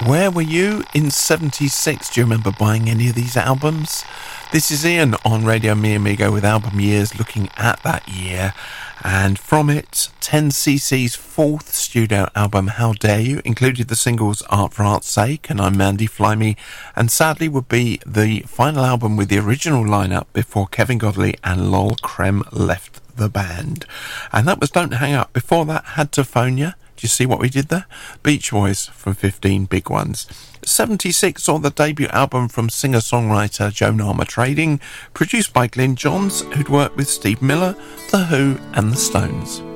Where were you in 76? Do you remember buying any of these albums? This is Ian on Radio Mi Amigo with Album Years, looking at that year. And from it, 10cc's fourth studio album, How Dare You, included the singles Art for Art's Sake and I'm Mandy Fly Me, and sadly would be the final album with the original lineup before Kevin Godley and Lol Creme left the band. And that was Don't Hang Up. Before that, Had to Phone Ya. Do you see what we did there? Beach Boys from 15 Big Ones. 76 saw the debut album from singer-songwriter Joan Armatrading, produced by Glyn Johns, who'd worked with Steve Miller, The Who and The Stones.